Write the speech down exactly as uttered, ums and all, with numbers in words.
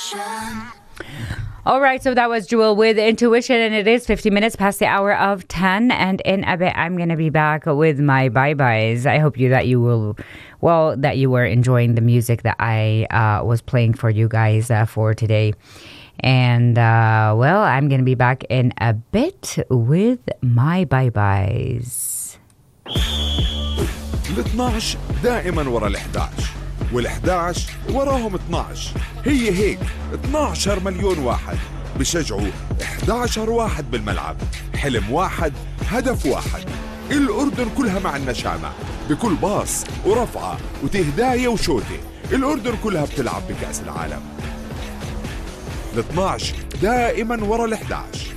All right, so that was Jewel with Intuition, and it is fifty minutes past the hour of ten. And in a bit, I'm going to be back with my bye-byes. I hope you that you will, well, that you were enjoying the music that I uh, was playing for you guys uh, for today. And, uh, well, I'm going to be back in a bit with my bye-byes. ال اثنعش دائما ورا ال احدعش، وال احدعش وراهم اثنعش. هي هيك اثنعش مليون واحد بشجعوا احدعش واحد بالملعب. حلم واحد، هدف واحد. الأردن كلها مع النشامة بكل باص ورفعة وتهداية وشوتة. الأردن كلها بتلعب بكأس العالم. ال اثنعش دائما ورا ال احدعش.